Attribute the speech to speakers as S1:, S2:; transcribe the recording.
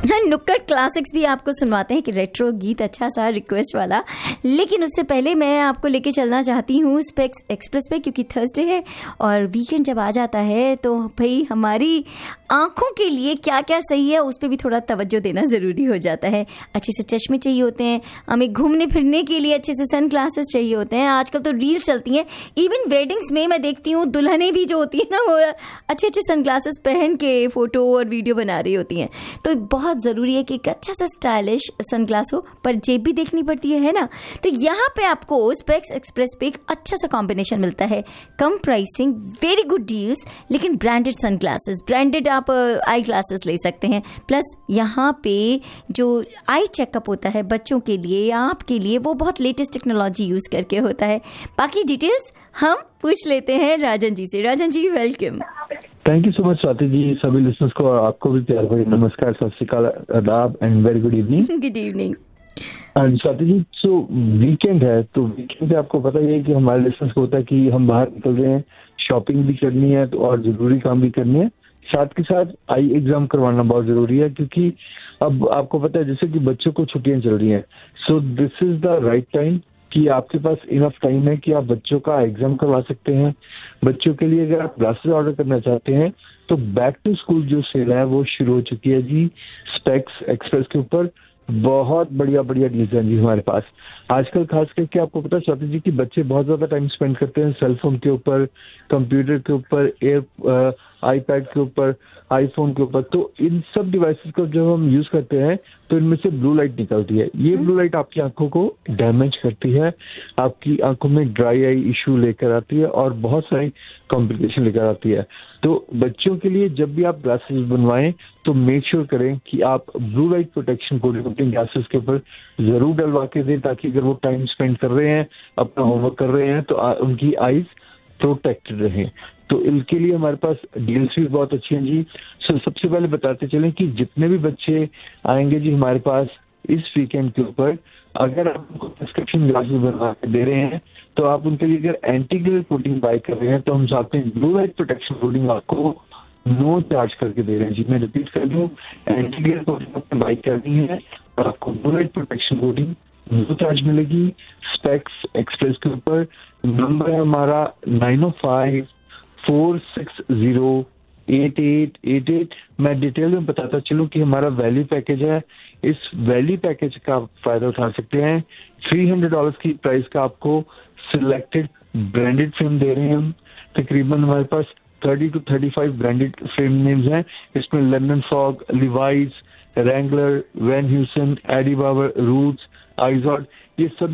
S1: हाँ, नुक्कड़ क्लासिक्स भी आपको सुनवाते हैं कि रेट्रो गीत अच्छा सा रिक्वेस्ट वाला। लेकिन उससे पहले मैं आपको लेके चलना चाहती हूँ स्पेक्स एक्सप्रेस पे, क्योंकि थर्सडे है और वीकेंड जब आ जाता है तो भाई हमारी आँखों के लिए क्या क्या सही है उस पर भी थोड़ा तवज्जो देना ज़रूरी हो जाता है। अच्छे से चश्मे चाहिए होते हैं, हमें घूमने फिरने के लिए अच्छे से सन ग्लासेस चाहिए होते हैं। आजकल तो रील्स चलती हैं, इवन वेडिंग्स में मैं देखती हूँ दुल्हनें भी जो होती है ना वो अच्छे अच्छे सन ग्लासेस पहन के फ़ोटो और वीडियो बना रही होती हैं। तो बहुत ज़रूरी है कि एक अच्छा सा स्टाइलिश सनग्लास हो, पर जेब भी देखनी पड़ती है ना। तो यहाँ पे आपको स्पेक्स एक्सप्रेस पे एक अच्छा सा कॉम्बिनेशन मिलता है, कम प्राइसिंग, वेरी गुड डील्स, लेकिन ब्रांडेड सनग्लासेस, ब्रांडेड आप आई ग्लासेस ले सकते हैं। प्लस यहाँ पे जो आई चेकअप होता है बच्चों के लिए या आपके लिए, वो बहुत लेटेस्ट टेक्नोलॉजी यूज़ करके होता है। बाकी डिटेल्स हम पूछ लेते हैं राजन जी से। Rajan ji, welcome.
S2: Thank you so much Swati ji. सभी लिसनर्स को, आपको भी प्यार भरी नमस्कार, सत श्री अकाल, आदाब and very good evening.
S1: Good evening.
S2: Swati ji, so weekend है, तो वीकेंड पे आपको पता ही है कि हमारे लिसनर्स को होता है कि हम बाहर निकल रहे हैं, शॉपिंग भी करनी है तो और जरूरी काम भी करनी है, साथ के साथ आई एग्जाम करवाना बहुत जरूरी है, क्योंकि अब आपको पता है जैसे कि बच्चों को छुट्टियां चल रही हैं। So this is the right time कि आपके पास इनफ टाइम है कि आप बच्चों का एग्जाम करवा सकते हैं। बच्चों के लिए अगर आप ग्लासेस ऑर्डर करना चाहते हैं तो बैक टू स्कूल जो सेल है वो शुरू हो चुकी है जी। स्पेक्स एक्सप्रेस के ऊपर बहुत बढ़िया बढ़िया डील्स हैं जी हमारे पास आजकल। खास करके आपको पता है स्वाति जी कि बच्चे बहुत ज्यादा टाइम स्पेंड करते हैं सेलफोन के ऊपर, कंप्यूटर के ऊपर, आईपैड के ऊपर, आईफोन के ऊपर। तो इन सब डिवाइसेस को जब हम यूज करते हैं तो इनमें से ब्लू लाइट निकलती है। ये ब्लू लाइट आपकी आंखों को डैमेज करती है, आपकी आंखों में ड्राई आई इश्यू लेकर आती है और बहुत सारी कॉम्प्लिकेशन लेकर आती है। तो बच्चों के लिए जब भी आप ग्लासेस बनवाएं तो मेक श्योर करें कि आप ब्लू लाइट प्रोटेक्शन कोटिंग अपने ग्लासेस के ऊपर जरूर डलवा के दें, ताकि अगर वो टाइम स्पेंड कर रहे हैं, अपना होमवर्क कर रहे हैं, तो उनकी आईज प्रोटेक्टेड रहें। तो इनके लिए हमारे पास डील्स भी बहुत अच्छी हैं जी। सबसे पहले बताते चलें कि जितने भी बच्चे आएंगे जी हमारे पास इस वीकेंड के ऊपर, अगर आप उनको प्रिस्क्रिप्शन ग्लासेस बनवा के दे रहे हैं तो आप उनके लिए अगर एंटी ग्लेयर कोटिंग बाय कर रहे हैं तो हम चाहते हैं ब्लू लाइट प्रोटेक्शन कोटिंग आपको नो चार्ज करके दे रहे हैं जी। मैं रिपीट कर दूं, एंटी ग्लेयर कोटिंग आपने बाय करनी है और आपको blue light protection coating no charge मिलेगी स्पेक्स एक्सप्रेस के ऊपर। नंबर है हमारा 905-460-8888। मैं डिटेल में बताता चलूं कि हमारा वैल्यू पैकेज है। इस वैल्यू पैकेज का आप फायदा उठा सकते हैं। $300 की प्राइस का आपको सिलेक्टेड ब्रांडेड फ्रेम दे रहे हैं हम। तकरीबन हमारे पास 30 to 35 ब्रांडेड फ्रेम नेम्स हैं। इसमें London fog, Levi's, Wrangler, van Hewson, AD Babar, roots, आइजॉड, ये सब